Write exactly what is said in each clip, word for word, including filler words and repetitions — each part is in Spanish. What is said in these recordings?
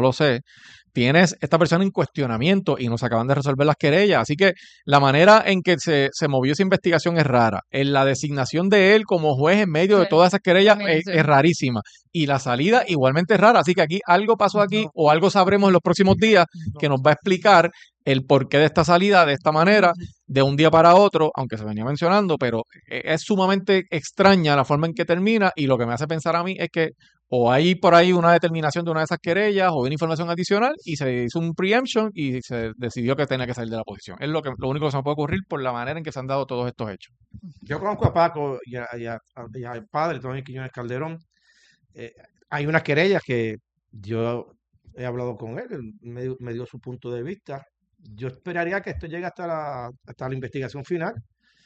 lo sé, tienes esta persona en cuestionamiento y no se acaban de resolver las querellas. Así que la manera en que se, se movió esa investigación es rara. En la designación de él como juez en medio de Sí, todas esas querellas también, es, sí. es rarísima. Y la salida igualmente es rara. Así que aquí algo pasó aquí o algo sabremos en los próximos días que nos va a explicar el porqué de esta salida de esta manera, de un día para otro, aunque se venía mencionando, pero e- es sumamente extraña la forma en que termina y lo que me hace pensar a mí es que o hay por ahí una determinación de una de esas querellas o una información adicional y se hizo un preemption y se decidió que tenía que salir de la posición. Es lo que lo único que se me puede ocurrir por la manera en que se han dado todos estos hechos. Yo conozco a Paco y, a- y a- y al padre Tony Quiñones Calderón. Eh, hay unas querellas que yo he hablado con él, él me, dio- me dio su punto de vista. Yo esperaría que esto llegue hasta la, hasta la investigación final.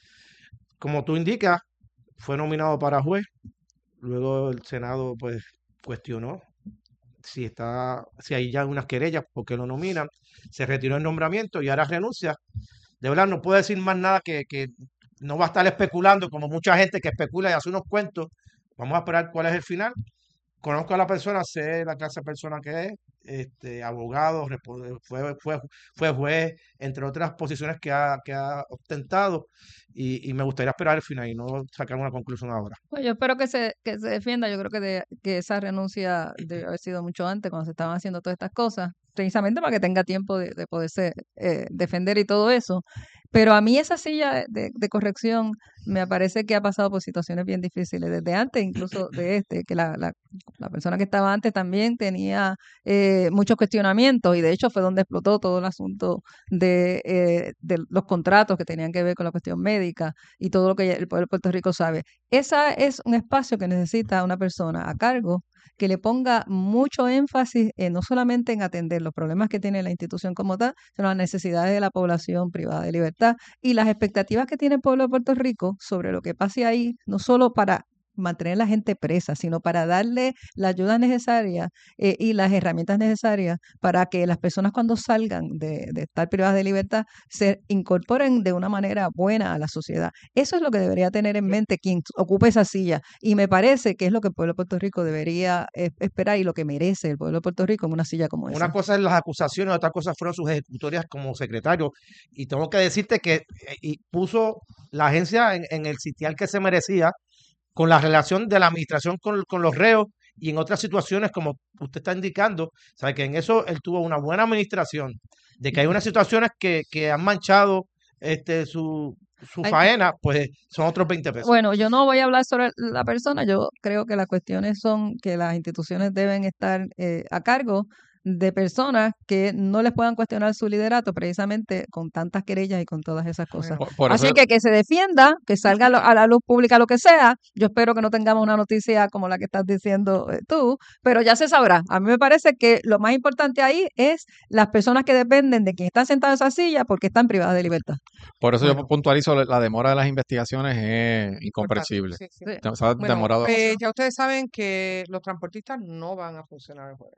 Como tú indicas, fue nominado para juez. Luego el Senado pues cuestionó si está, si hay ya unas querellas, porque lo nominan. Se retiró el nombramiento y ahora renuncia. De verdad no puedo decir más nada que, que no va a estar especulando como mucha gente que especula y hace unos cuentos. Vamos a esperar cuál es el final. Conozco a la persona, sé la clase de persona que es, este, abogado, respo- fue, fue, fue juez, entre otras posiciones que ha, que ha ostentado, y, y me gustaría esperar el final y no sacar una conclusión ahora. Pues yo espero que se, que se defienda. Yo creo que, de, que esa renuncia debe haber sido mucho antes, cuando se estaban haciendo todas estas cosas, precisamente para que tenga tiempo de, de poderse eh, defender y todo eso. Pero a mí esa silla de, de corrección me parece que ha pasado por situaciones bien difíciles, desde antes incluso de este, que la, la, la persona que estaba antes también tenía eh, muchos cuestionamientos y de hecho fue donde explotó todo el asunto de, eh, de los contratos que tenían que ver con la cuestión médica y todo lo que el pueblo de Puerto Rico sabe. Esa es un espacio que necesita una persona a cargo que le ponga mucho énfasis en, no solamente en atender los problemas que tiene la institución como tal, sino las necesidades de la población privada de libertad y las expectativas que tiene el pueblo de Puerto Rico sobre lo que pase ahí, no solo para mantener a la gente presa, sino para darle la ayuda necesaria eh, y las herramientas necesarias para que las personas cuando salgan de, de estar privadas de libertad se incorporen de una manera buena a la sociedad. Eso es lo que debería tener en mente quien ocupe esa silla y me parece que es lo que el pueblo de Puerto Rico debería eh, esperar y lo que merece el pueblo de Puerto Rico en una silla como esa. Una cosa es las acusaciones, otra cosa fueron sus ejecutorias como secretario. Y tengo que decirte que eh, y puso la agencia en, en el sitial que se merecía con la relación de la administración con, con los reos y en otras situaciones, como usted está indicando, sabe que en eso él tuvo una buena administración, de que hay unas situaciones que, que han manchado este su, su Ay, faena, pues son otros veinte pesos. Bueno, yo no voy a hablar sobre la persona, yo creo que las cuestiones son que las instituciones deben estar eh, a cargo de personas que no les puedan cuestionar su liderato precisamente con tantas querellas y con todas esas cosas. Por, por Así eso, que que se defienda, que salga a lo- a la luz pública lo que sea. Yo espero que no tengamos una noticia como la que estás diciendo eh, tú, pero ya se sabrá. A mí me parece que lo más importante ahí es las personas que dependen de quien está sentado en esa silla porque están privadas de libertad. por eso yo Bueno, puntualizo la la demora de las investigaciones es importante. incomprensible. Sí, sí. Sí. Se ha Bueno, demorado. eh, ya ustedes saben que los transportistas no van a funcionar el jueves.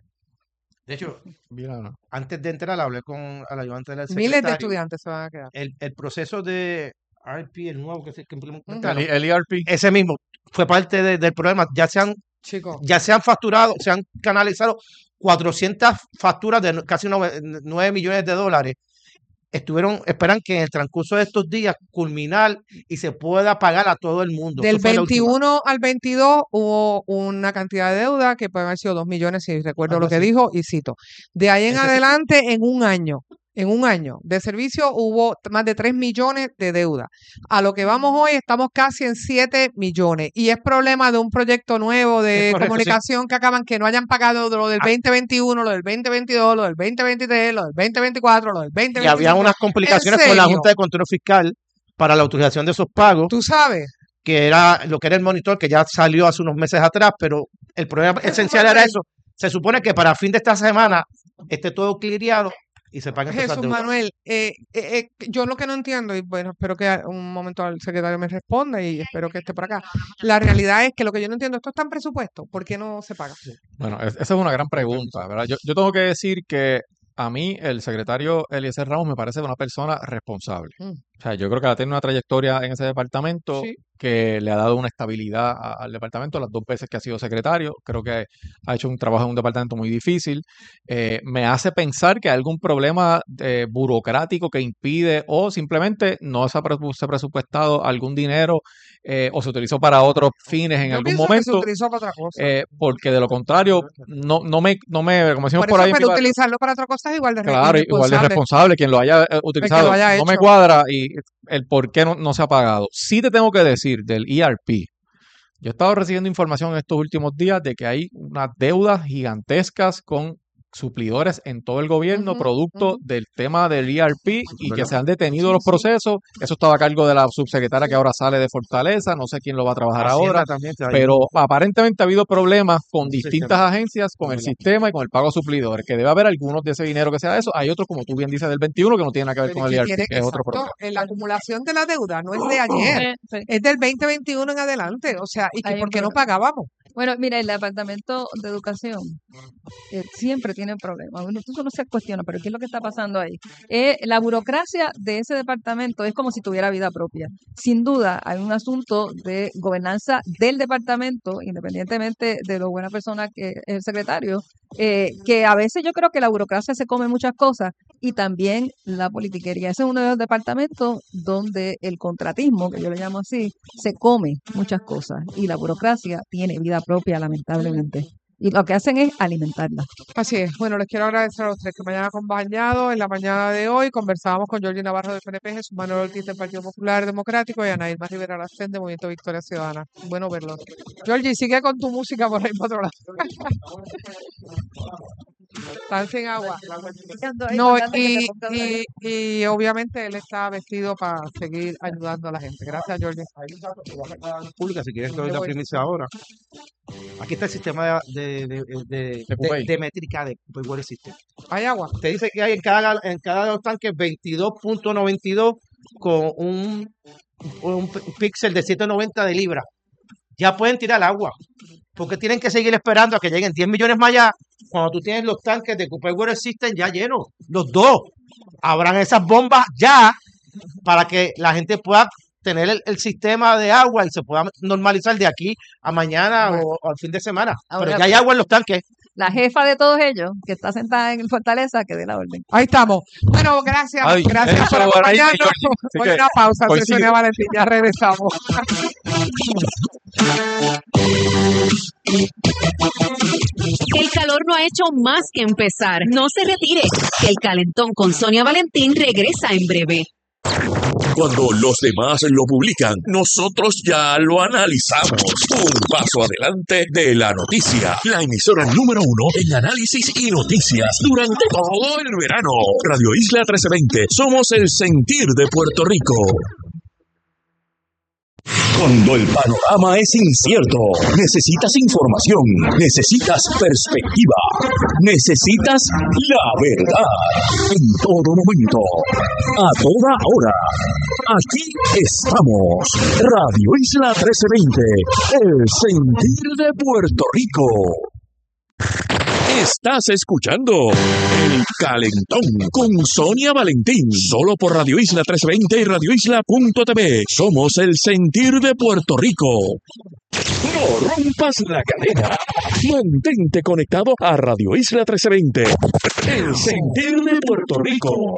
De hecho, Mira, antes de entrar hablé con el ayudante del Miles de secretario. estudiantes se van a quedar. El, el proceso de R P, el nuevo que se que Ujú. implementaron, el, el E R P. ese mismo fue parte de- del problema. Ya se han Chicos, ya se han facturado, se han canalizado cuatrocientas facturas de casi nueve millones de dólares. Estuvieron, esperan que en el transcurso de estos días culminar y se pueda pagar a todo el mundo. del Eso fue la última. veintiuno al veintidós hubo una cantidad de deuda que puede haber sido dos millones, si recuerdo Algo lo que así. dijo, y cito. De ahí en Ese sí. adelante, en un año, en un año de servicio hubo t- más de tres millones de deuda. A lo que vamos hoy, estamos casi en siete millones. Y es problema de un proyecto nuevo Es de correcto, sí. comunicación que acaban que no hayan pagado lo del Ah. veinte veintiuno, lo del veinte veintidós, lo del veinte veintitrés, lo del veinte veinticuatro, lo del veinte Y había veinticinco. unas complicaciones con la serio? Junta de Control Fiscal para la autorización de esos pagos, Tú sabes. que era lo que era el monitor, que ya salió hace unos meses atrás, pero el problema Eso esencial fue era ahí. eso. Se supone que para fin de esta semana esté todo cliriado y se paguen todas esas Jesús deudas. Manuel, eh, eh, eh, yo lo que no entiendo, y bueno, espero que a- un momento el secretario me responda y espero que esté por acá. La realidad es que lo que yo no entiendo, esto está en presupuesto, ¿por qué no se paga? Bueno, es- esa es una gran pregunta, ¿verdad? Yo, yo tengo que decir que a mí el secretario Eliezer Ramos me parece una persona responsable. Mm. O sea, yo creo que ha tenido una trayectoria en ese departamento Sí. que le ha dado una estabilidad a- al departamento las dos veces que ha sido secretario. Creo que ha hecho un trabajo en un departamento muy difícil. Eh, me hace pensar que hay algún problema eh, burocrático que impide o simplemente no se ha presu- se ha presupuestado algún dinero eh, o se utilizó para otros fines en Yo algún pienso que se momento. utilizó para otra cosa. eh, porque de lo contrario, no, no me, no me, como decimos Por por eso, ahí en mi pero barrio, utilizarlo para otra cosa es igual de re- claro, igual de irresponsable. responsable quien lo haya eh, El que utilizado. lo haya No me hecho. cuadra y el por qué no, no se ha pagado. Sí te tengo que decir del E R P. Yo he estado recibiendo información en estos últimos días de que hay unas deudas gigantescas con suplidores en todo el gobierno, Ujú, producto ujú. del tema del E R P y que ¿Verdad? se han detenido Sí, los sí. procesos. Eso estaba a cargo de la subsecretaria que ahora sale de Fortaleza. No sé quién lo va a trabajar ahora. Hacienda también está ahí. Pero aparentemente ha habido problemas con Un distintas sistema. agencias, con el ¿Verdad? sistema y con el pago a suplidores, que debe haber algunos de ese dinero que sea eso. Hay otros, como tú bien dices, del veintiuno que no tiene nada que ver Pero con es el que E R P, tiene, que es otro exacto, problema. en la acumulación de la deuda no es de ayer, Eh, sí, es del veinte veintiuno en adelante. O sea, ¿y que hay por un qué no problema. pagábamos? Bueno, mira, el Departamento de Educación eh, siempre tiene problemas. Bueno, eso no se cuestiona, pero ¿qué es lo que está pasando ahí? Eh, la burocracia de ese departamento es como si tuviera vida propia. Sin duda, hay un asunto de gobernanza del departamento, independientemente de lo buena persona que es el secretario, eh, que a veces yo creo que la burocracia se come muchas cosas y también la politiquería. Ese es uno de los departamentos donde el contratismo, que yo le llamo así, se come muchas cosas y la burocracia tiene vida propia, lamentablemente. Y lo que hacen es alimentarla. Así es. Bueno, les quiero agradecer a los tres que me hayan acompañado. En la mañana de hoy conversábamos con Georgie Navarro del P N P, Jesús Manuel Ortiz del Partido Popular Democrático y Ana Irma Rivera Aracén de Movimiento Victoria Ciudadana. Bueno verlos. Georgie, sigue con tu música por ahí para otro lado. Están sin agua. Ando ahí No, mandando que se y, pongan ahí. y, y obviamente él está vestido para seguir ayudando a la gente. Gracias, Georgie. Pública, si quieres te doy Yo la voy. primicia ahora. Aquí está el sistema de, de, de, de, De de- Cupey. de métrica de Cupey Water System. Hay agua. Te dice que hay en cada, en cada de los tanques veintidós punto noventa y dos con un, un p- píxel de ciento noventa de libras. Ya pueden tirar agua. Porque tienen que seguir esperando a que lleguen diez millones más allá. Cuando tú tienes los tanques de Cupey Water System ya llenos, los dos, abran esas bombas ya para que la gente pueda tener el, el sistema de agua y se pueda normalizar de aquí a mañana Bueno. o, o al fin de semana. Ahora, Pero ya hay agua en los tanques. La jefa de todos ellos, que está sentada en Fortaleza, que dé la orden. Ahí estamos. Bueno, gracias. Ay, gracias eso por lo van a ir, acompañarnos. Georgie. Así Voy que a una pausa, coincido. soy Sonia Valentín. Ya regresamos. El calor no ha hecho más que empezar. No se retire. Que el calentón con Sonia Valentín regresa en breve. Cuando los demás lo publican, nosotros ya lo analizamos. Un paso adelante de la noticia. La emisora número uno en análisis y noticias durante todo el verano. Radio Isla trece veinte. Somos el sentir de Puerto Rico. Cuando el panorama es incierto, necesitas información, necesitas perspectiva, necesitas la verdad. En todo momento, a toda hora. Aquí estamos. Radio Isla trece veinte, el sentir de Puerto Rico. Estás escuchando El Calentón con Sonia Valentín, solo por Radio Isla trece veinte y radio isla punto t v. Somos el sentir de Puerto Rico. No rompas la cadena. Mantente conectado a Radio Isla trece veinte, el sentir de Puerto Rico.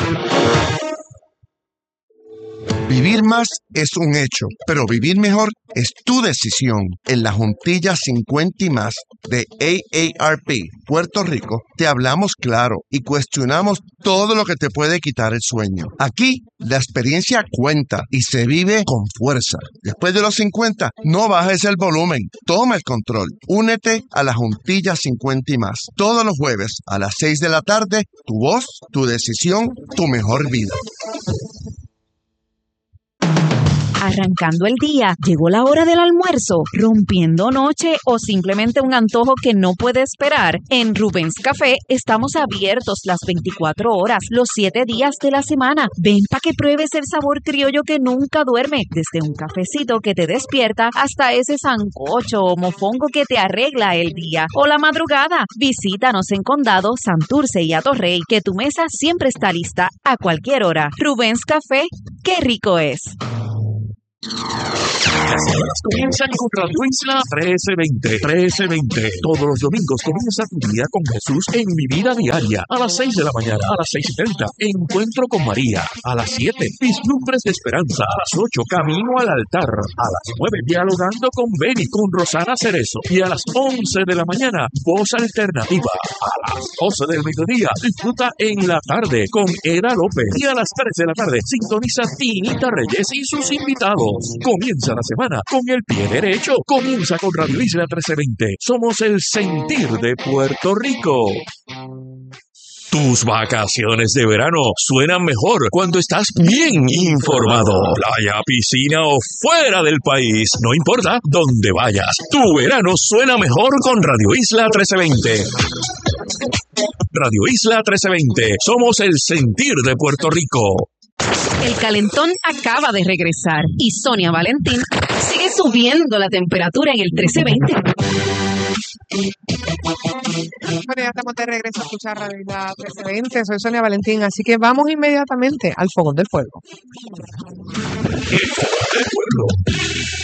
Vivir más es un hecho, pero vivir mejor es tu decisión. En la Juntilla cincuenta y más de A A R P Puerto Rico, te hablamos claro y cuestionamos todo lo que te puede quitar el sueño. Aquí, la experiencia cuenta y se vive con fuerza. Después de los cincuenta, no bajes el volumen, toma el control. Únete a la Juntilla cincuenta y más. Todos los jueves a las seis de la tarde, tu voz, tu decisión, tu mejor vida. arrancando el día, llegó la hora del almuerzo, rompiendo noche o simplemente un antojo que no puede esperar. En Rubens Café estamos abiertos las veinticuatro horas, los siete días de la semana. Ven para que pruebes el sabor criollo que nunca duerme, desde un cafecito que te despierta hasta ese sancocho o mofongo que te arregla el día o la madrugada. Visítanos en Condado, Santurce y Atorrey, que tu mesa siempre está lista a cualquier hora. Rubens Café, ¡qué rico es! Las semanas comienzan con Radio Isla trece veinte. trece veinte. Todos los domingos comienza tu día con Jesús en Mi Vida Diaria. A las seis de la mañana, a las seis y treinta. Encuentro con María. A las siete, Vislumbres de Esperanza. A las ocho, Camino al Altar. A las nueve, Dialogando con Beni, con Rosana Cerezo. Y a las once de la mañana, Voz Alternativa. A las doce del mediodía, disfruta En la Tarde con Eda López. Y a las tres de la tarde, sintoniza Tinita Reyes y sus invitados. Comienza la semana con el pie derecho. Comienza con Radio Isla trece veinte. Somos el sentir de Puerto Rico. Tus vacaciones de verano suenan mejor cuando estás bien informado. Playa, piscina o fuera del país, no importa dónde vayas. Tu verano suena mejor con Radio Isla trece veinte. Radio Isla trece veinte. Somos el sentir de Puerto Rico. El calentón acaba de regresar y Sonia Valentín sigue subiendo la temperatura en el trece veinte. Bueno, ya estamos de regreso a escuchar Radio Isla trece veinte. Soy Sonia Valentín, así que vamos inmediatamente al fogón del fuego. El fogón del fuego.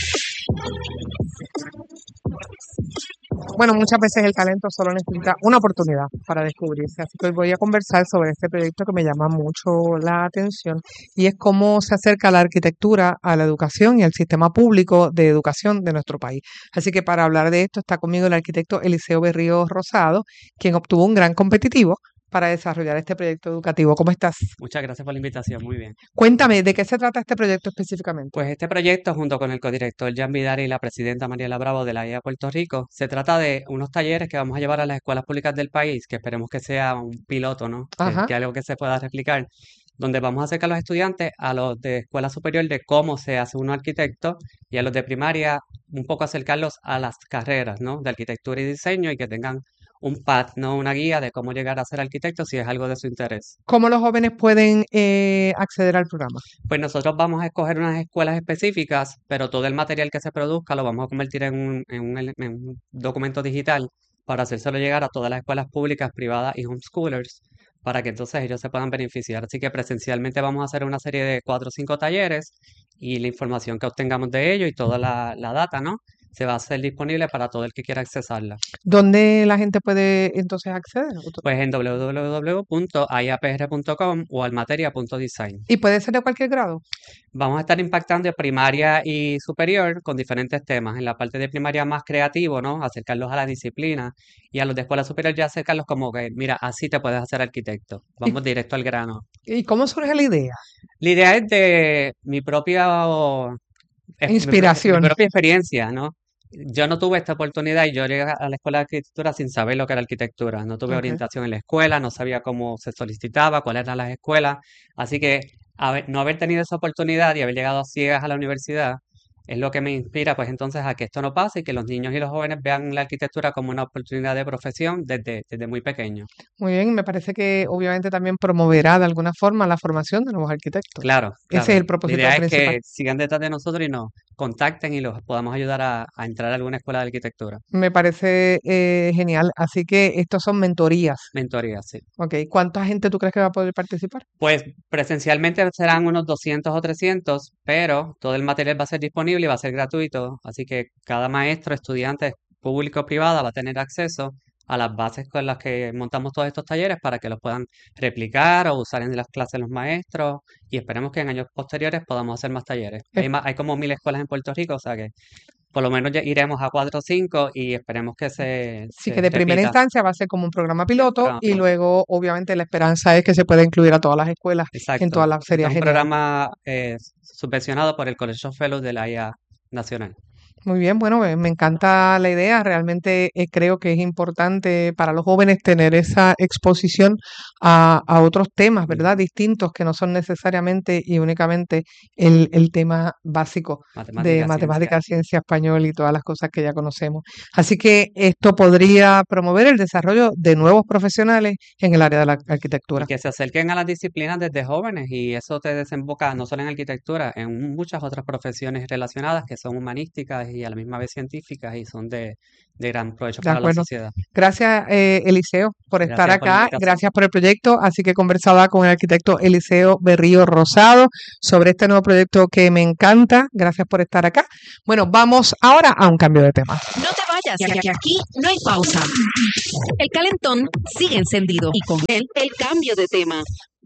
Bueno, muchas veces el talento solo necesita una oportunidad para descubrirse, así que hoy voy a conversar sobre este proyecto que me llama mucho la atención y es cómo se acerca la arquitectura a la educación y al sistema público de educación de nuestro país. Así que para hablar de esto está conmigo el arquitecto Eliseo Berríos Rosado, quien obtuvo un gran competitivo para desarrollar este proyecto educativo. ¿Cómo estás? Muchas gracias por la invitación, muy bien. Cuéntame, ¿de qué se trata este proyecto específicamente? Pues este proyecto, junto con el codirector Jan Vidal y la presidenta Mariela Bravo de la I A Puerto Rico, se trata de unos talleres que vamos a llevar a las escuelas públicas del país, que esperemos que sea un piloto, ¿no? Que, Ajá. que algo que se pueda replicar, donde vamos a acercar a los estudiantes a los de escuela superior de cómo se hace un arquitecto y a los de primaria un poco acercarlos a las carreras, ¿no? De arquitectura y diseño y que tengan un path, ¿no? Una guía de cómo llegar a ser arquitecto si es algo de su interés. ¿Cómo los jóvenes pueden eh, acceder al programa? Pues nosotros vamos a escoger unas escuelas específicas, pero todo el material que se produzca lo vamos a convertir en un, en un, ele- en un documento digital para hacérselo llegar a todas las escuelas públicas, privadas y homeschoolers, para que entonces ellos se puedan beneficiar. Así que presencialmente vamos a hacer una serie de cuatro o cinco talleres y la información que obtengamos de ellos y toda la, la data, ¿no? Se va a hacer disponible para todo el que quiera accesarla. ¿Dónde la gente puede entonces acceder? Pues en w w w punto i a p r punto com o almateria punto design. ¿Y puede ser de cualquier grado? Vamos a estar impactando en primaria y superior con diferentes temas. En la parte de primaria más creativo, ¿no? Acercarlos a la disciplina y a los de escuela superior ya acercarlos como que, mira, así te puedes hacer arquitecto. Vamos directo al grano. ¿Y cómo surge la idea? La idea es de mi propia o, es- mi, pro- Inspiración. mi propia experiencia, ¿no? Yo no tuve esta oportunidad y yo llegué a la escuela de arquitectura sin saber lo que era arquitectura. No tuve Ok. orientación en la escuela, no sabía cómo se solicitaba, cuáles eran las escuelas. Así que haber- no haber tenido esa oportunidad y haber llegado a ciegas a la universidad es lo que me inspira, pues entonces a que esto no pase y que los niños y los jóvenes vean la arquitectura como una oportunidad de profesión desde, desde muy pequeños. Muy bien, me parece que obviamente también promoverá de alguna forma la formación de nuevos arquitectos. Claro, Ese es claro. el La propósito idea es principal. que sigan detrás de nosotros y nos contacten y los podamos ayudar a, a entrar a alguna escuela de arquitectura. Me parece eh, genial. Así que estos son mentorías. Mentoría, sí. Ok, ¿cuánta gente tú crees que va a poder participar? Pues presencialmente serán unos doscientos o trescientos, pero todo el material va a ser disponible y va a ser gratuito, así que cada maestro, estudiante público o privada va a tener acceso a las bases con las que montamos todos estos talleres para que los puedan replicar o usar en las clases los maestros y esperemos que en años posteriores podamos hacer más talleres. Es- Hay, ma- hay como mil escuelas en Puerto Rico, o sea que por lo menos ya iremos a cuatro o cinco y esperemos que se, Sí, se que de primera repita. instancia va a ser como un programa piloto Programa y piloto. luego obviamente la esperanza es que se pueda incluir a todas las escuelas en Exacto. todas las Este es series un genial. programa eh, subvencionado por el College of Fellows de la I A Nacional. Muy bien, bueno, me, me encanta la idea. Realmente eh, creo que es importante para los jóvenes tener esa exposición a, a otros temas, ¿verdad? Distintos que no son necesariamente y únicamente el, el tema básico de Matemática, ciencia. matemática, ciencia, español y todas las cosas que ya conocemos. Así que esto podría promover el desarrollo de nuevos profesionales en el área de la Y arquitectura. que se acerquen a las disciplinas desde jóvenes y eso te desemboca no solo en arquitectura, en muchas otras profesiones relacionadas que son humanísticas y a la misma vez científicas y son de, de gran provecho De para la acuerdo. sociedad. Gracias, eh, Eliseo, por estar Gracias por la acá. invitación. Gracias por el proyecto. Así que conversaba con el arquitecto Eliseo Berrío Rosado sobre este nuevo proyecto que me encanta. Gracias por estar acá. Bueno, vamos ahora a un cambio de tema. No te vayas, que aquí no hay pausa. El calentón sigue encendido y con él el cambio de tema.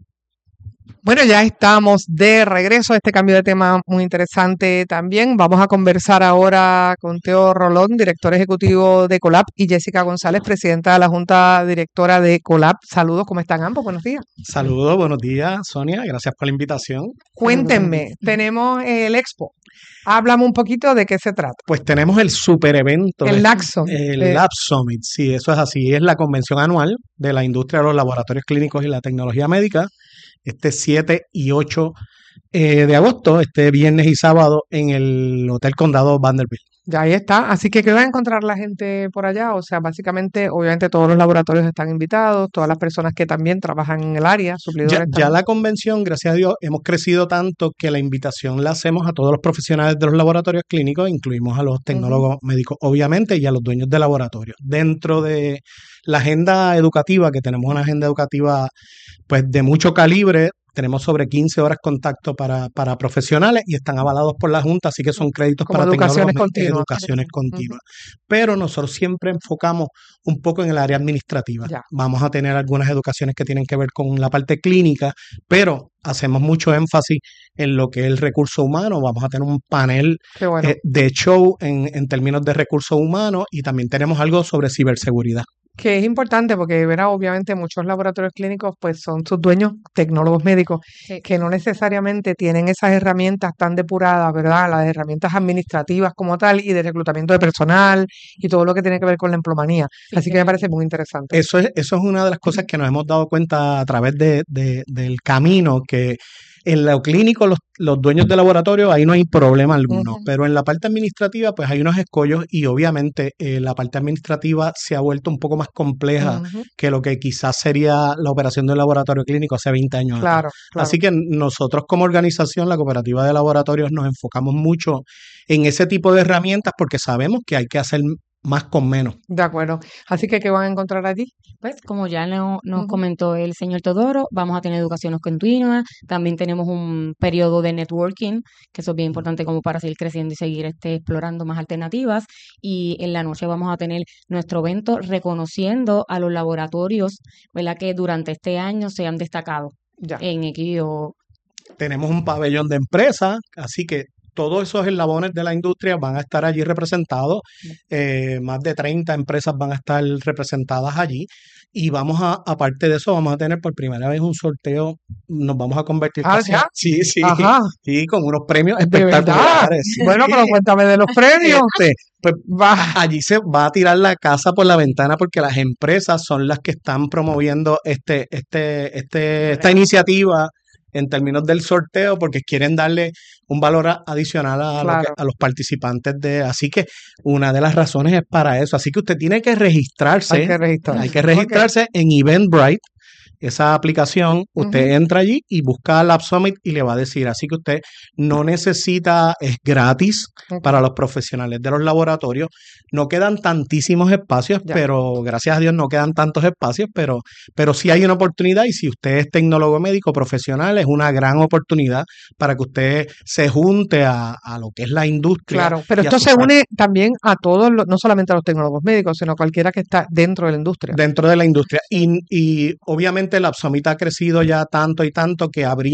Bueno, ya estamos de regreso a este cambio de tema muy interesante también. Vamos a conversar ahora con Teo Rolón, director ejecutivo de Colab, y Jessica González, presidenta de la Junta Directora de Colab. Saludos, ¿cómo están ambos? Buenos días. Saludos, buenos días, Sonia. Gracias por la invitación. Cuéntenme, tenemos el Expo. Háblame un poquito de qué se trata. Pues tenemos el super evento, El Lab Summit. el Eh, Lab Summit. Sí, eso es así. Es la convención anual de la industria de los laboratorios clínicos y la tecnología médica. Este siete y ocho eh, de agosto, este viernes y sábado, en el Hotel Condado Vanderbilt. Ya ahí está. Así que, ¿qué va a encontrar la gente por allá? O sea, básicamente, obviamente todos los laboratorios están invitados, todas las personas que también trabajan en el área, Ya, suplidores ya también. la convención, gracias a Dios, hemos crecido tanto que la invitación la hacemos a todos los profesionales de los laboratorios clínicos, incluimos a los Ujú. tecnólogos médicos, obviamente, y a los dueños de laboratorios. Dentro de la agenda educativa, que tenemos una agenda educativa pues de mucho calibre, tenemos sobre quince horas contacto para, para profesionales y están avalados por la Junta, así que son créditos Como para tecnólogos educaciones médicos, continuas. educaciones Ujú. continuas. Pero nosotros siempre enfocamos un poco en el área administrativa. Ya. Vamos a tener algunas educaciones que tienen que ver con la parte clínica, pero hacemos mucho énfasis en lo que es el recurso humano. Vamos a tener un panel Qué bueno. eh, de show en, en términos de recursos humanos y también tenemos algo sobre ciberseguridad. Que es importante porque, verá, obviamente muchos laboratorios clínicos pues son sus dueños tecnólogos médicos Sí. que no necesariamente tienen esas herramientas tan depuradas, ¿verdad? Las herramientas administrativas como tal y de reclutamiento de personal y todo lo que tiene que ver con la empleomanía. Sí, Así que que- me parece muy interesante. Eso es, eso es una de las cosas que nos hemos dado cuenta a través de, de- del camino, que en lo clínico los, los dueños de laboratorio ahí no hay problema alguno, Ujú. pero en la parte administrativa pues hay unos escollos y obviamente eh, la parte administrativa se ha vuelto un poco más compleja Ujú. que lo que quizás sería la operación del laboratorio clínico hace veinte años atrás. Claro, claro. Así que nosotros como organización, la Cooperativa de Laboratorios, nos enfocamos mucho en ese tipo de herramientas porque sabemos que hay que hacer más con menos. De acuerdo. Así que, ¿qué van a encontrar allí? Pues, Como ya no- nos Ujú. comentó el señor Todoro, vamos a tener educación continua, también tenemos un periodo de networking, que eso es bien importante como para seguir creciendo y seguir este, explorando más alternativas. Y en la noche vamos a tener nuestro evento reconociendo a los laboratorios, ¿verdad? Que durante este año se han destacado Ya. en X o Tenemos un pabellón de empresas, así que todos esos eslabones de la industria van a estar allí representados. Eh, más de treinta empresas van a estar representadas allí. Y vamos a, aparte de eso, vamos a tener por primera vez un sorteo. Nos vamos a convertir Ah, casi- ¿ya? Sí, sí. Ajá. Sí, con unos premios ¿De verdad? espectaculares. Sí. Bueno, pero cuéntame de los premios. Este, pues Va. allí se va a tirar la casa por la ventana porque las empresas son las que están promoviendo este, este, este, esta iniciativa en términos del sorteo porque quieren darle un valor a- adicional a, lo que- Claro. a los participantes de, así que una de las razones es para eso, así que usted tiene que registrarse, Hay que registrar. hay que registrarse en Eventbrite, esa aplicación, usted Ujú. entra allí y busca Lab Summit y le va a decir, así que usted no necesita, es gratis Ok. para los profesionales de los laboratorios. No quedan tantísimos espacios, Ya. pero gracias a Dios no quedan tantos espacios, pero, pero sí hay una oportunidad y si usted es tecnólogo médico profesional, es una gran oportunidad para que usted se junte a, a lo que es la industria. Claro, pero y a esto sus se une también a todos, los- no solamente a los tecnólogos médicos, sino a cualquiera que está dentro de la industria. dentro de la industria. Y, y obviamente la Summit ha crecido ya tanto y tanto que abrimos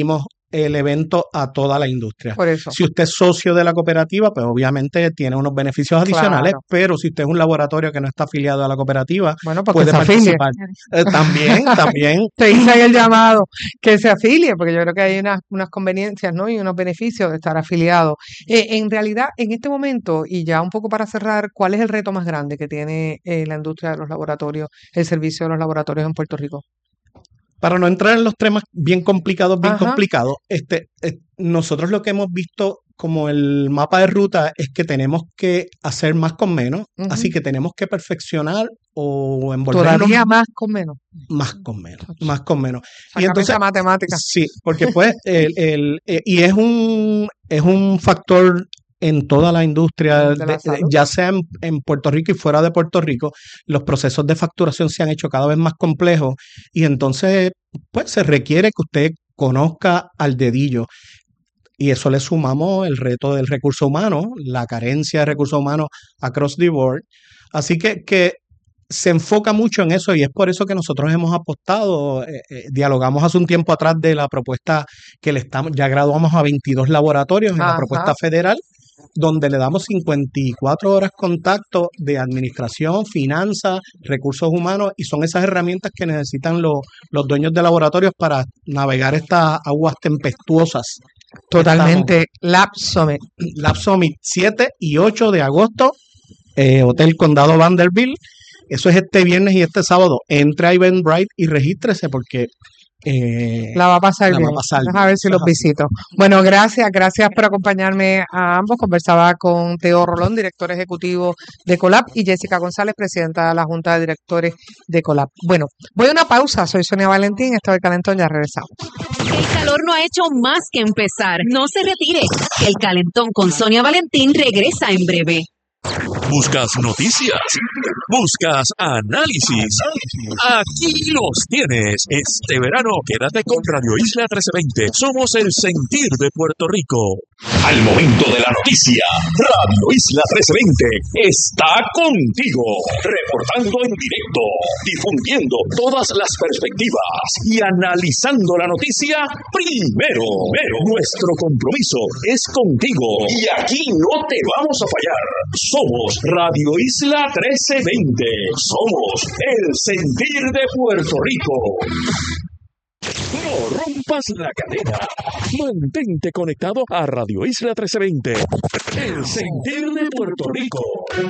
el evento a toda la industria. Por eso. Si usted es socio de la cooperativa, pues obviamente tiene unos beneficios adicionales, Claro. pero si usted es un laboratorio que no está afiliado a la cooperativa, Bueno, porque puede se afilie. participar. Eh, también, también. Te hice ahí el llamado que se afilie, porque yo creo que hay unas, unas conveniencias, ¿no? Y unos beneficios de estar afiliado. Eh, en realidad, en este momento, y ya un poco para cerrar, ¿cuál es el reto más grande que tiene eh, la industria de los laboratorios, el servicio de los laboratorios en Puerto Rico? Para no entrar en los temas bien complicados, bien Ajá. complicados, este, eh, nosotros lo que hemos visto como el mapa de ruta es que tenemos que hacer más con menos, Ujú. así que tenemos que perfeccionar o envolvernos Todavía más con menos. más con menos, más con menos. Y Sácame entonces, esa matemática. sí, porque pues, el, el, eh, y es un, es un factor en toda la industria, De la de- de- salud. ya sea en, en Puerto Rico y fuera de Puerto Rico, los procesos de facturación se han hecho cada vez más complejos y entonces pues se requiere que usted conozca al dedillo. Y eso le sumamos el reto del recurso humano, la carencia de recursos humanos across the board. Así que, que se enfoca mucho en eso y es por eso que nosotros hemos apostado, eh, eh, dialogamos hace un tiempo atrás de la propuesta que le estamos, ya graduamos a veintidós laboratorios en la Ajá. propuesta federal, donde le damos cincuenta y cuatro horas contacto de administración, finanzas, recursos humanos, y son esas herramientas que necesitan los, los dueños de laboratorios para navegar estas aguas tempestuosas. que Totalmente. Lab Summit. estamos. Lab Summit siete y ocho de agosto, eh, Hotel Condado Vanderbilt. Eso es este viernes y este sábado. Entre a Eventbrite y regístrese porque eh, La va a pasar la va a bien. pasar Deja bien. ver si Eso los es así. visito. Bueno, gracias, gracias por acompañarme a ambos. Conversaba con Teo Rolón, director ejecutivo de Colab, y Jessica González, presidenta de la Junta de Directores de Colab. Bueno, voy a una pausa. Soy Sonia Valentín, esto es El Calentón, ya regresamos. El calor no ha hecho más que empezar. No se retire. El calentón con Sonia Valentín regresa en breve. Buscas noticias, buscas análisis. Aquí los tienes. Este verano quédate con Radio Isla trece veinte. Somos el sentir de Puerto Rico. Al momento de la noticia, Radio Isla trece veinte está contigo, reportando en directo, difundiendo todas las perspectivas y analizando la noticia primero. Pero nuestro compromiso es contigo y aquí no te vamos a fallar. Somos Radio Isla trece veinte. Somos el sentir de Puerto Rico. No rompas la cadena. Mantente conectado a Radio Isla trece veinte. El sentir de Puerto Rico.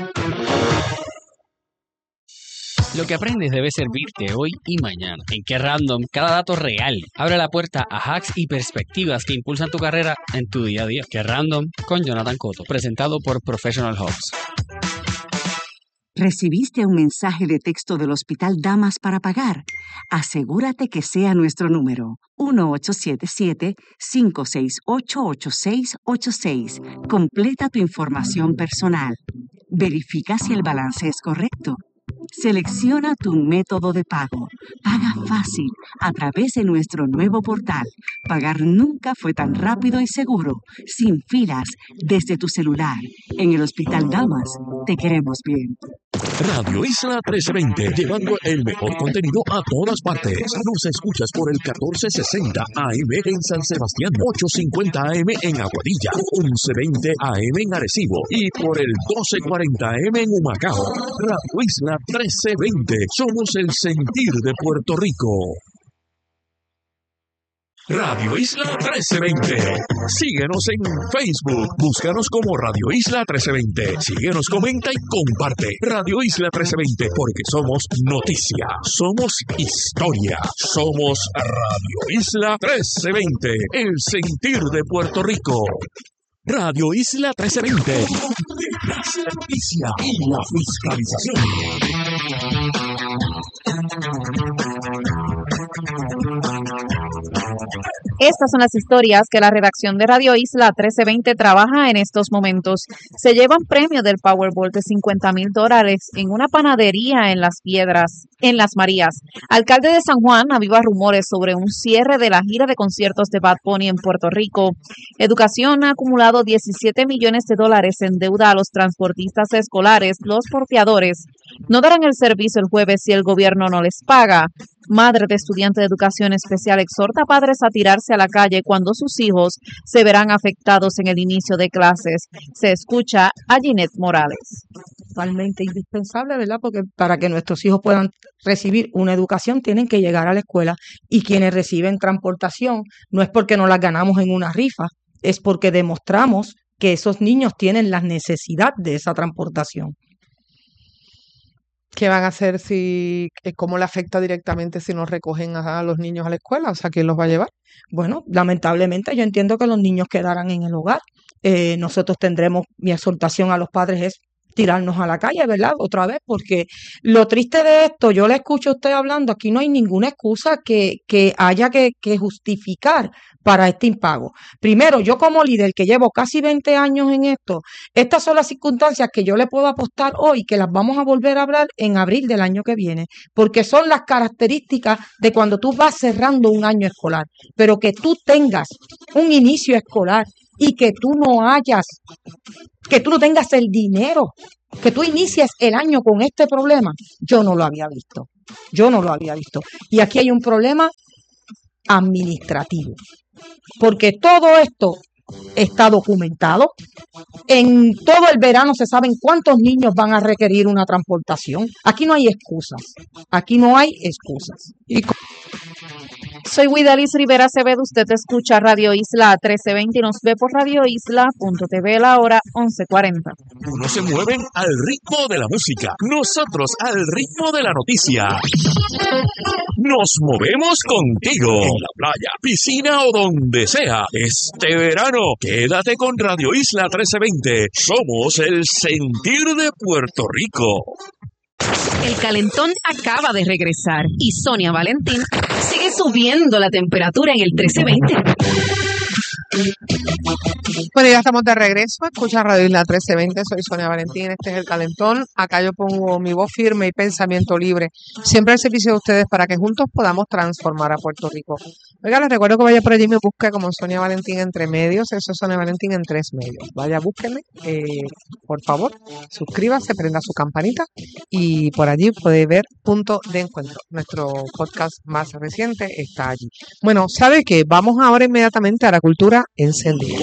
Lo que aprendes debe servirte hoy y mañana. En Qué Random, cada dato real abre la puerta a hacks y perspectivas que impulsan tu carrera en tu día a día. Qué Random con Jonathan Cotto, presentado por Professional Hubs. ¿Recibiste un mensaje de texto del Hospital Damas para pagar? Asegúrate que sea nuestro número, uno ocho siete siete, cinco seis ocho, ocho seis ocho seis. Completa tu información personal. Verifica si el balance es correcto. Selecciona tu método de pago. Paga fácil a través de nuestro nuevo portal. Pagar nunca fue tan rápido y seguro, sin filas, desde tu celular. En el Hospital Damas, te queremos bien. Radio Isla trece veinte, llevando el mejor contenido a todas partes. Nos escuchas por el catorce sesenta A M en San Sebastián, ochocientos cincuenta A M en Aguadilla, once veinte A M en Arecibo y por el doce cuarenta A M en Humacao. Radio Isla trece veinte, somos el sentir de Puerto Rico. Radio Isla trece veinte. Síguenos en Facebook. Búscanos como Radio Isla trece veinte. Síguenos, comenta y comparte. Radio Isla trece veinte, porque somos noticia, somos historia, somos Radio Isla trece veinte, el sentir de Puerto Rico. Radio Isla trece veinte. La noticia y la fiscalización. Estas son las historias que la redacción de Radio Isla trece veinte trabaja en estos momentos. Se llevan premio del Powerball de cincuenta mil dólares en una panadería en Las Piedras, en Las Marías. Alcalde de San Juan aviva rumores sobre un cierre de la gira de conciertos de Bad Bunny en Puerto Rico. Educación ha acumulado diecisiete millones de dólares en deuda a los transportistas escolares. Los porteadores no darán el servicio el jueves si el gobierno no les paga. Madre de estudiante de educación especial exhorta a padres a tirarse a la calle cuando sus hijos se verán afectados en el inicio de clases. Se escucha a Ginette Morales. Totalmente indispensable, ¿verdad? Porque para que nuestros hijos puedan recibir una educación tienen que llegar a la escuela, y quienes reciben transportación no es porque nos las ganamos en una rifa, es porque demostramos que esos niños tienen la necesidad de esa transportación. ¿Qué van a hacer si, eh, cómo le afecta directamente si nos recogen a, a los niños a la escuela? O sea, ¿quién los va a llevar? Bueno, lamentablemente yo entiendo que los niños quedarán en el hogar. Eh, nosotros tendremos, mi exhortación a los padres es tirarnos a la calle, ¿verdad? Otra vez, porque lo triste de esto, yo le escucho a usted hablando, aquí no hay ninguna excusa que, que haya que, que justificar para este impago. Primero, yo como líder que llevo casi veinte años en esto, estas son las circunstancias que yo le puedo apostar hoy, que las vamos a volver a hablar en abril del año que viene, porque son las características de cuando tú vas cerrando un año escolar, pero que tú tengas un inicio escolar y que tú no hayas, que tú no tengas el dinero, que tú inicies el año con este problema, yo no lo había visto, yo no lo había visto. Y aquí hay un problema administrativo, porque todo esto está documentado. En todo el verano se saben cuántos niños van a requerir una transportación. Aquí no hay excusas, aquí no hay excusas. Y Soy Guidalis Rivera Acevedo, usted escucha Radio Isla trece veinte y nos ve por radio isla punto t v, la hora once cuarenta. Unos se mueven al ritmo de la música, nosotros al ritmo de la noticia. Nos movemos contigo, en la playa, piscina o donde sea. Este verano, quédate con Radio Isla trece veinte. Somos el sentir de Puerto Rico. El calentón acaba de regresar y Sonia Valentín sigue subiendo la temperatura en el trece veinte. Bueno, ya estamos de regreso. Escucha Radio Isla trece veinte. Soy Sonia Valentín. Este es el calentón. Acá yo pongo mi voz firme y pensamiento libre. Siempre al servicio de ustedes para que juntos podamos transformar a Puerto Rico. Oiga, les recuerdo que vaya por allí y me busque como Sonia Valentín entre medios. Eso es Sonia Valentín en tres medios. Vaya, búsquenme, eh, por favor. Suscríbase, prenda su campanita y por allí puede ver Punto de Encuentro. Nuestro podcast más reciente está allí. Bueno, ¿sabe qué? Vamos ahora inmediatamente a la cultura encendida.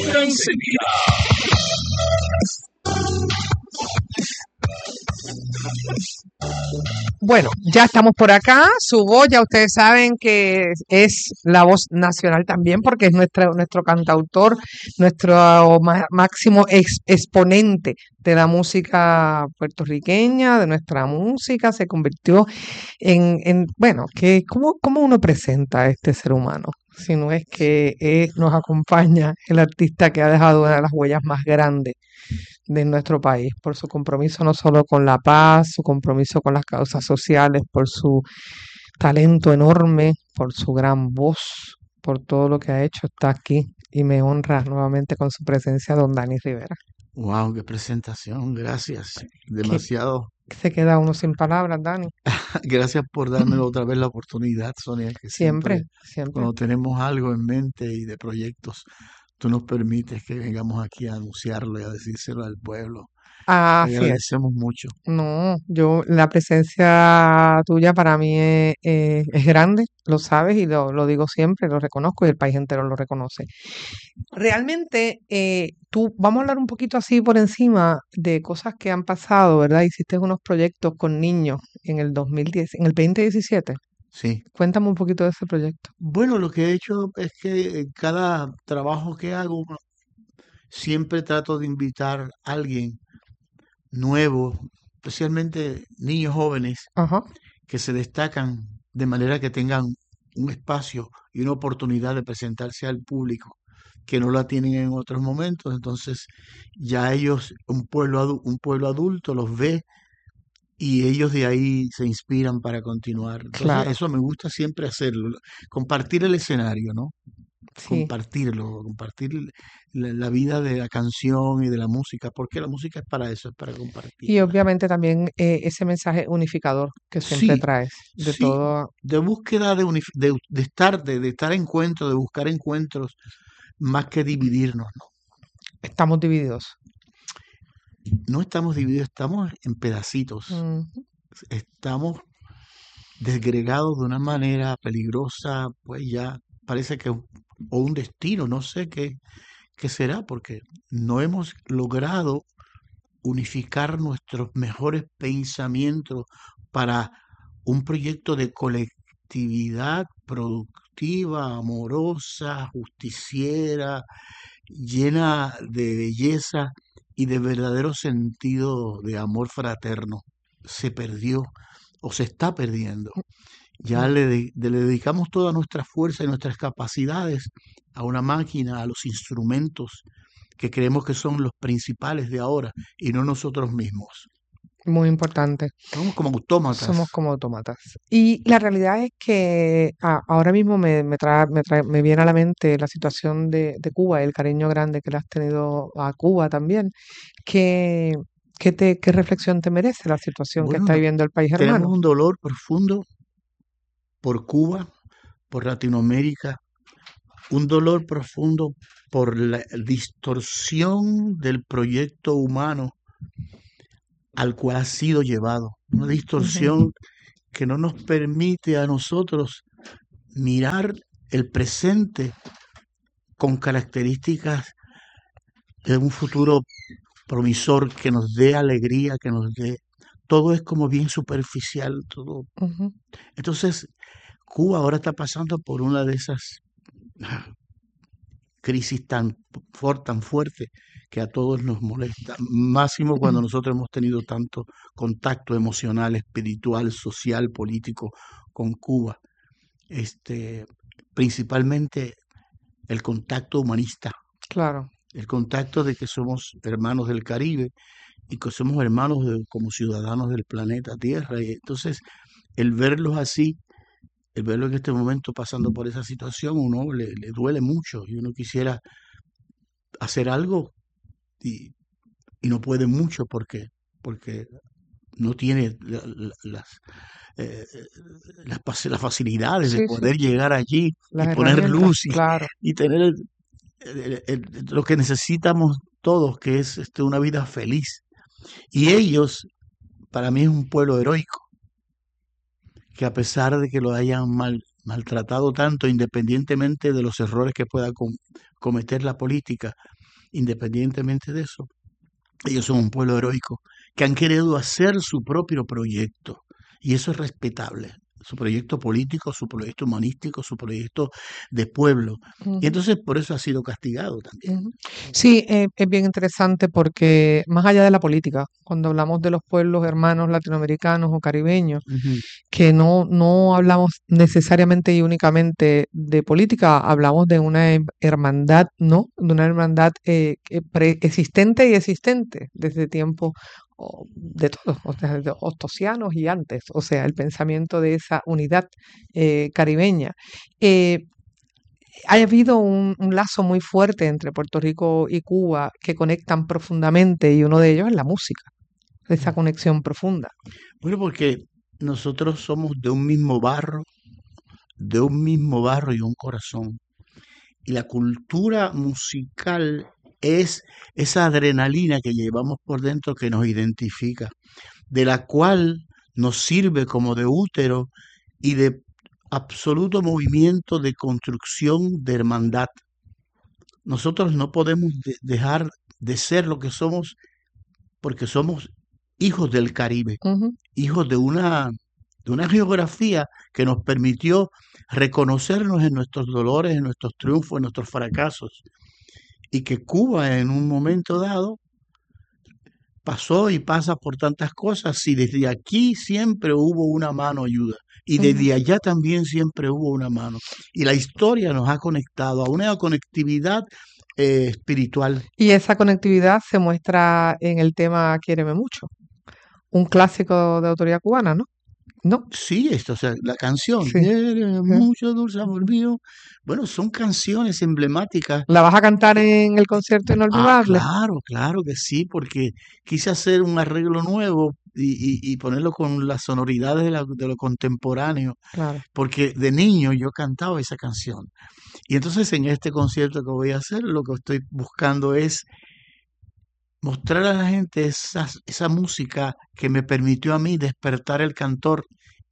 Bueno, ya estamos por acá. Su voz, ya ustedes saben que es la voz nacional también, porque es nuestro, nuestro cantautor, nuestro ma- máximo ex- exponente de la música puertorriqueña, de nuestra música. Se convirtió en, en bueno, que ¿cómo, cómo uno presenta a este ser humano? Si no es que eh, nos acompaña el artista que ha dejado una de las huellas más grandes de nuestro país, por su compromiso no solo con la paz, su compromiso con las causas sociales, por su talento enorme, por su gran voz, por todo lo que ha hecho, está aquí y me honra nuevamente con su presencia don Dani Rivera. Wow, qué presentación, gracias. Que Demasiado. se queda uno sin palabras, Dani. Gracias por darme otra vez la oportunidad, Sonia, que Siempre, siempre siempre. cuando tenemos algo en mente y de proyectos, tú nos permites que vengamos aquí a anunciarlo y a decírselo al pueblo. Te Así es. agradecemos mucho. No, yo, la presencia tuya para mí es, es- es grande, lo sabes y lo, lo digo siempre, lo reconozco y el país entero lo reconoce. Realmente, eh, tú, vamos a hablar un poquito así por encima de cosas que han pasado, ¿verdad? Hiciste unos proyectos con niños en el dos mil diez, en el veinte diecisiete. Sí. Cuéntame un poquito de ese proyecto. Bueno, lo que he hecho es que en cada trabajo que hago, siempre trato de invitar a alguien nuevo, especialmente niños jóvenes, Ajá. que se destacan de manera que tengan un espacio y una oportunidad de presentarse al público que no la tienen en otros momentos. Entonces, ya ellos, un pueblo, adu- un pueblo adulto los ve y ellos de ahí se inspiran para continuar. Entonces, Claro, eso me gusta siempre hacerlo, compartir el escenario, ¿no? sí. Compartirlo, compartir la, la vida de la canción y de la música, porque la música es para eso, es para Y compartirla. obviamente también eh, ese mensaje unificador que siempre Sí, traes de sí, todo. de búsqueda de, unif- de, de estar, de, de estar encuentros, de buscar encuentros, más que dividirnos, ¿no? Estamos divididos. No estamos divididos, estamos en pedacitos. Ujú. Estamos desgregado de una manera peligrosa, pues ya parece que, o un destino, no sé qué, qué será, porque no hemos logrado unificar nuestros mejores pensamientos para un proyecto de colectividad productiva, amorosa, justiciera, llena de belleza y de verdadero sentido de amor fraterno. Se perdió o se está perdiendo. Ya le, de- le dedicamos toda nuestra fuerza y nuestras capacidades a una máquina, a los instrumentos que creemos que son los principales de ahora y no nosotros mismos. Muy importante. Somos como autómatas. Somos como autómatas. Y la realidad es que a- ahora mismo me, me, trae, me, trae- me viene a la mente la situación de, de Cuba, el cariño grande que le has tenido a Cuba también. ¿Qué, qué, te, qué reflexión te merece la situación que Bueno, está no- viviendo el país tenemos hermano? un dolor profundo por Cuba, por Latinoamérica, un dolor profundo por la distorsión del proyecto humano al cual ha sido llevado. Una Ujú. distorsión que no nos permite a nosotros mirar el presente con características de un futuro promisor que nos dé alegría, que nos dé... Todo es como bien superficial, todo. Ujú. Entonces, Cuba ahora está pasando por una de esas ah, crisis tan, for- tan fuerte que a todos nos molesta, máximo cuando nosotros hemos tenido tanto contacto emocional, espiritual, social, político con Cuba. Este, principalmente el contacto humanista, Claro. el contacto de que somos hermanos del Caribe y que somos hermanos de- como ciudadanos del planeta Tierra. Y entonces, el verlos así, el verlo en este momento pasando por esa situación, uno le, le duele mucho y uno quisiera hacer algo y, y no puede mucho porque, porque no tiene la- la- las, eh, las, pas- las facilidades de Sí, sí. poder llegar allí y Las poner herramientas, luz y, claro. y tener el- el- el- lo que necesitamos todos, que es este, una vida feliz. Y ellos, para mí, es un pueblo heroico, que a pesar de que lo hayan mal, maltratado tanto, independientemente de los errores que pueda com- cometer la política, independientemente de eso, ellos son un pueblo heroico que han querido hacer su propio proyecto y eso es respetable. Su proyecto político, su proyecto humanístico, su proyecto de pueblo. Y Ujú. entonces por eso ha sido castigado también. Ujú. Sí, eh, es bien interesante porque más allá de la política, cuando hablamos de los pueblos hermanos latinoamericanos o caribeños, Ujú. que no, no hablamos necesariamente y únicamente de política, hablamos de una hem- hermandad, ¿no? De una hermandad eh, que preexistente y existente desde tiempos o, de todos, o sea, de ostosianos y antes, o sea, el pensamiento de esa unidad eh, caribeña. Eh, ha habido un, un lazo muy fuerte entre Puerto Rico y Cuba que conectan profundamente y uno de ellos es la música, esa conexión profunda. Bueno, porque nosotros somos de un mismo barro, de un mismo barro y un corazón. Y la cultura musical es esa adrenalina que llevamos por dentro que nos identifica, de la cual nos sirve como de útero y de absoluto movimiento de construcción de hermandad. Nosotros no podemos de- dejar de ser lo que somos porque somos hijos del Caribe, Ujú. hijos de una, de una geografía que nos permitió reconocernos en nuestros dolores, en nuestros triunfos, en nuestros fracasos, y que Cuba en un momento dado pasó y pasa por tantas cosas y desde aquí siempre hubo una mano ayuda y Ujú. desde allá también siempre hubo una mano. Y la historia nos ha conectado a una conectividad eh, espiritual. Y esa conectividad se muestra en el tema Quiéreme mucho, un clásico de autoría cubana, ¿no? ¿No? Sí, esto, o sea, la canción, Sí. Quiéreme ¿Eh? mucho, dulce amor mío. Bueno, son canciones emblemáticas. ¿La vas a cantar en el concierto Ah, inolvidable? claro, claro que sí, porque quise hacer un arreglo nuevo y, y- y ponerlo con las sonoridades de, la- de lo contemporáneo, Claro. porque de niño yo cantaba esa canción. Y entonces en este concierto que voy a hacer, lo que estoy buscando es mostrar a la gente esa, esa música que me permitió a mí despertar el cantor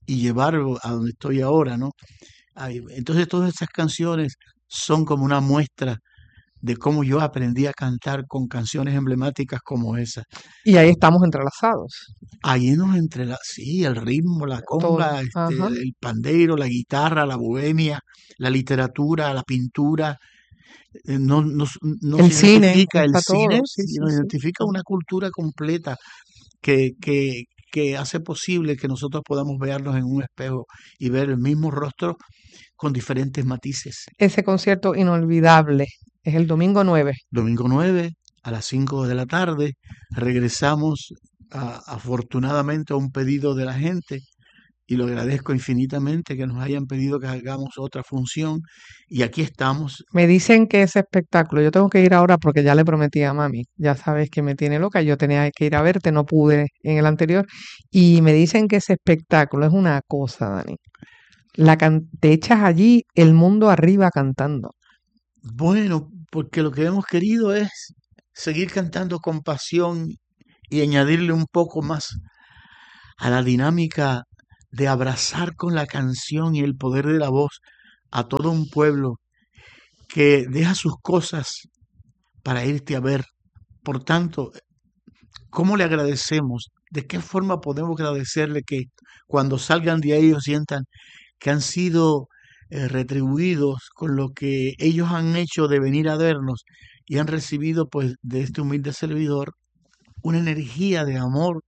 y llevarlo a donde estoy ahora, ¿no? Ay, entonces todas esas canciones son como una muestra de cómo yo aprendí a cantar con canciones emblemáticas como esa. Y ahí estamos entrelazados. Ahí nos entrela, sí, el ritmo, la Todo. conga, este, Ajá. el pandeiro, la guitarra, la bohemia, la literatura, la pintura. eh, No nos, nos El cine, identifica el está todo. cine, Sí, y sí, nos sí. identifica una cultura completa que, que, que hace posible que nosotros podamos vernos en un espejo y ver el mismo rostro con diferentes matices. Ese concierto inolvidable es el domingo nueve. Domingo nueve a las cinco de la tarde regresamos a- afortunadamente a un pedido de la gente y lo agradezco infinitamente que nos hayan pedido que hagamos otra función y aquí estamos. Me dicen que ese espectáculo, yo tengo que ir ahora porque ya le prometí a mami, ya sabes que me tiene loca, yo tenía que ir a verte, no pude en el anterior, y me dicen que ese espectáculo es una cosa, Dani. La can- te echas allí el mundo arriba cantando. Bueno, porque lo que hemos querido es seguir cantando con pasión y añadirle un poco más a la dinámica de abrazar con la canción y el poder de la voz a todo un pueblo que deja sus cosas para irte a ver. Por tanto, ¿cómo le agradecemos? ¿De qué forma podemos agradecerle que cuando salgan de ahí ellos sientan que han sido eh, retribuidos con lo que ellos han hecho de venir a vernos y han recibido pues de este humilde servidor una energía de amor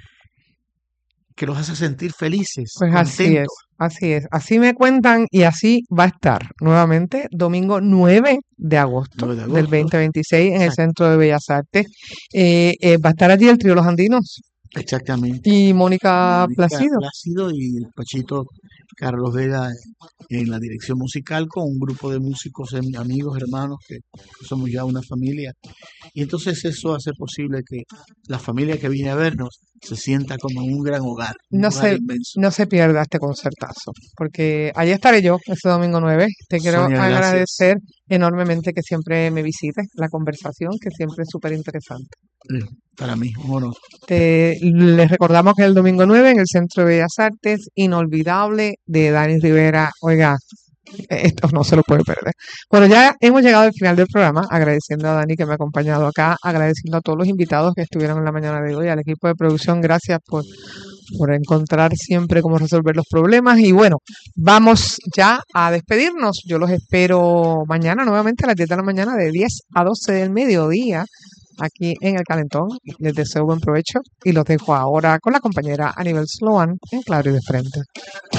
que los hace sentir felices, Pues así es, contentos? así es. Así me cuentan y así va a estar nuevamente domingo nueve de agosto nueve de del agosto. veinte veintiséis en el Exacto. Centro de Bellas Artes. Eh, eh, va a estar allí el Trío Los Andinos Exactamente. y Mónica Mónica Placido. Plácido y el Pachito Carlos Vega en la dirección musical con un grupo de músicos, em- amigos, hermanos, que somos ya una familia. Y entonces eso hace posible que la familia que viene a vernos se sienta como en un gran hogar, un No hogar se, inmenso. no se pierda este concertazo, porque allí estaré yo ese domingo nueve. Te quiero Sonia, gracias. agradecer enormemente que siempre me visites, la conversación, que siempre es súper interesante. Eh, Para mí, un honor. Te, les recordamos que el domingo nueve en el Centro de Bellas Artes, Inolvidable, de Dani Rivera. Oiga, esto no se lo puede perder. Bueno, ya hemos llegado al final del programa, agradeciendo a Dani que me ha acompañado acá, agradeciendo a todos los invitados que estuvieron en la mañana de hoy, al equipo de producción, gracias por, por encontrar siempre cómo resolver los problemas. Y bueno, vamos ya a despedirnos. Yo los espero mañana nuevamente a las diez de la mañana, de diez a doce del mediodía, aquí en El Calentón. Les deseo buen provecho y los dejo ahora con la compañera Anibel Sloan en Claro y de Frente.